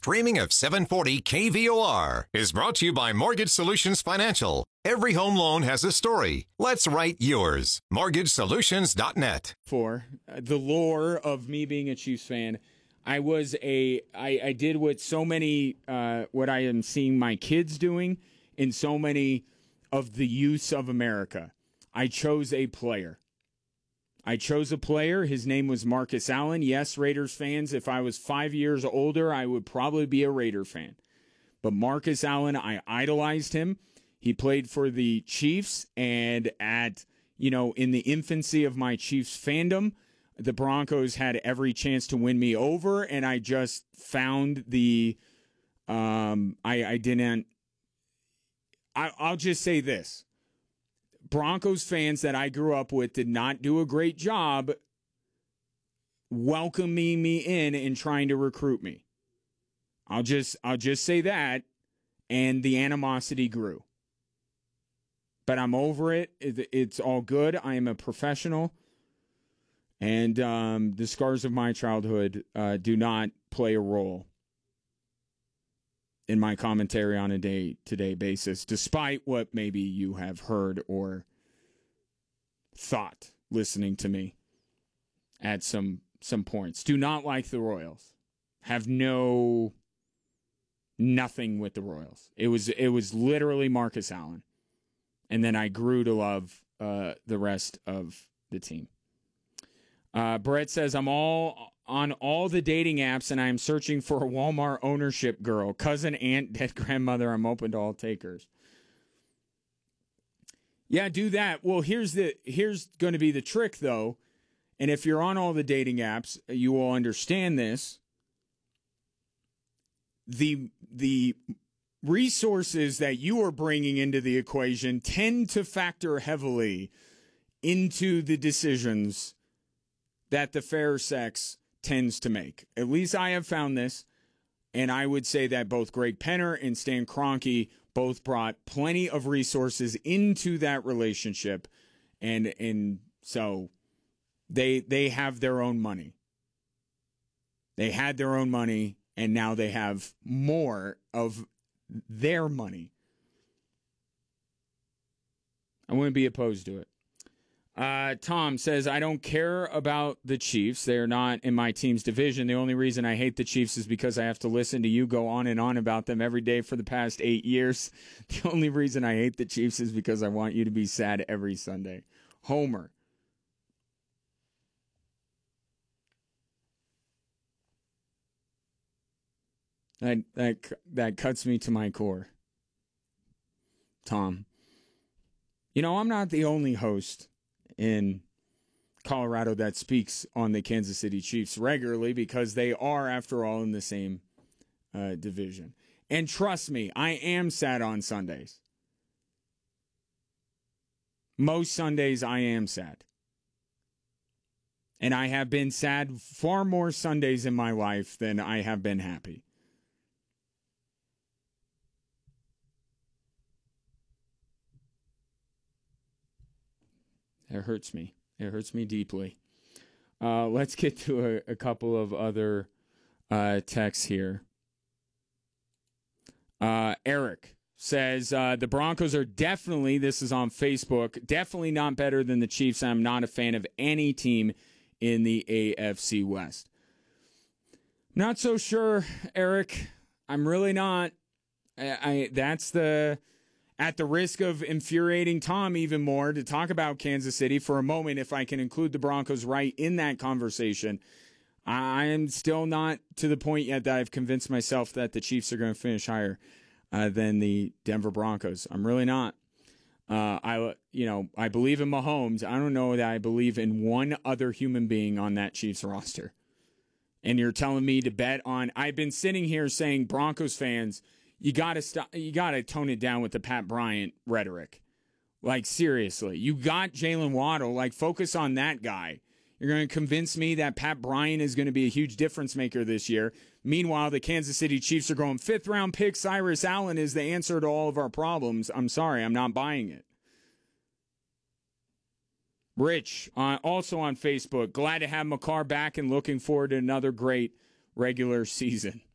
streaming of 740 KVOR is brought to you by Mortgage Solutions Financial. Every home loan has a story. Let's write yours. MortgageSolutions.net. For the lore of me being a Chiefs fan, I did what so many, what I am seeing my kids doing in so many of the youths of America. I chose a player. His name was Marcus Allen. Yes, Raiders fans, if I was 5 years older, I would probably be a Raider fan. But Marcus Allen, I idolized him. He played for the Chiefs, and in the infancy of my Chiefs fandom, the Broncos had every chance to win me over, and I just found I'll just say this. Broncos fans that I grew up with did not do a great job welcoming me in and trying to recruit me. I'll just say that, and the animosity grew. But I'm over it. It's all good. I am a professional, and the scars of my childhood do not play a role in my commentary on a day-to-day basis, despite what maybe you have heard or thought listening to me at some points. Do not like the Royals. Have nothing with the Royals. It was literally Marcus Allen. And then I grew to love the rest of the team. Brett says, I'm on all the dating apps, and I am searching for a Walmart ownership girl. Cousin, aunt, dead grandmother. I'm open to all takers. Yeah, do that. Well, here's going to be the trick, though. And if you're on all the dating apps, you will understand this. The resources that you are bringing into the equation tend to factor heavily into the decisions that the fair sex tends to make. At least I have found this, and I would say that both Greg Penner and Stan Kroenke both brought plenty of resources into that relationship, and so they have their own money. They had their own money, and now they have more of their money. I wouldn't be opposed to it. Tom says, I don't care about the Chiefs. They're not in my team's division. The only reason I hate the Chiefs is because I have to listen to you go on and on about them every day for the past 8 years. The only reason I hate the Chiefs is because I want you to be sad every Sunday. Homer. That cuts me to my core. Tom. I'm not the only host in Colorado that speaks on the Kansas City Chiefs regularly, because they are, after all, in the same division. And trust me, I am sad on Sundays. Most Sundays I am sad. And I have been sad far more Sundays in my life than I have been happy. It hurts me. It hurts me deeply. Let's get to a couple of other texts here. Eric says, the Broncos are definitely, this is on Facebook, definitely not better than the Chiefs. I'm not a fan of any team in the AFC West. Not so sure, Eric. I'm really not. That's at the risk of infuriating Tom even more, to talk about Kansas City for a moment, if I can include the Broncos right in that conversation. I am still not to the point yet that I've convinced myself that the Chiefs are going to finish higher than the Denver Broncos. I'm really not. I believe in Mahomes. I don't know that I believe in one other human being on that Chiefs roster. And you're telling me to bet on? I've been sitting here saying, Broncos fans, you got to stop. You got to tone it down with the Pat Bryant rhetoric. Like, seriously, you got Jalen Waddle. Like, focus on that guy. You're going to convince me that Pat Bryant is going to be a huge difference maker this year. Meanwhile, the Kansas City Chiefs are going 5th round pick. Cyrus Allen is the answer to all of our problems. I'm sorry, I'm not buying it. Rich, also on Facebook, glad to have McCarr back and looking forward to another great regular season.